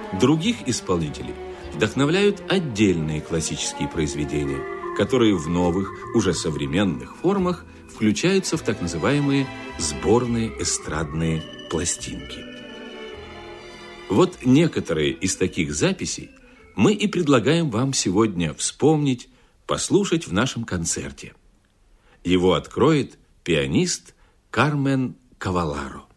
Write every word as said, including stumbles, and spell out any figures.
Других исполнителей вдохновляют отдельные классические произведения, которые в новых, уже современных формах включаются в так называемые сборные эстрадные пластинки. Вот некоторые из таких записей мы и предлагаем вам сегодня вспомнить, послушать в нашем концерте. Его откроет пианист Кармен Каваларо.